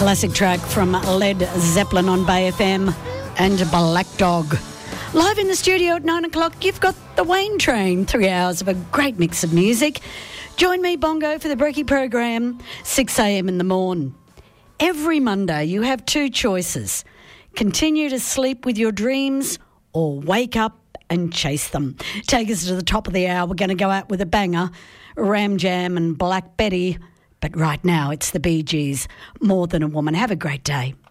classic track from Led Zeppelin on Bay FM and Black Dog. Live in the studio at 9 o'clock, you've got the Wayne Train, 3 hours of a great mix of music. Join me, Bongo, for the Brekkie program, 6 a.m. in the morn. Every Monday, you have two choices. Continue to sleep with your dreams or wake up and chase them. Take us to the top of the hour. We're going to go out with a banger, Ram Jam and Black Betty. But right now, it's the Bee Gees, More Than a Woman. Have a great day.